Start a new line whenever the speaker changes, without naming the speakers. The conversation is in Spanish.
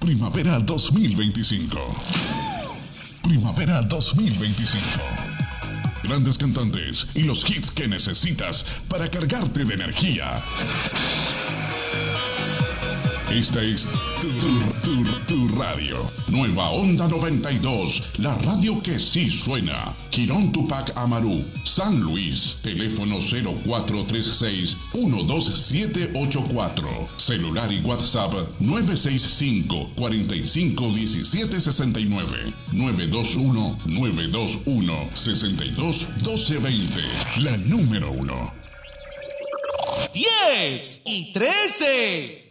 Primavera 2025. Primavera 2025. Grandes cantantes y los hits que necesitas para cargarte de energía. Esta es tu radio. Nueva Onda 92, la radio que sí suena. Quirón Tupac Amaru, San Luis. Teléfono 0436-12784. Celular y WhatsApp 965-451769. 921-921-621220. La número 1.
10 y 13.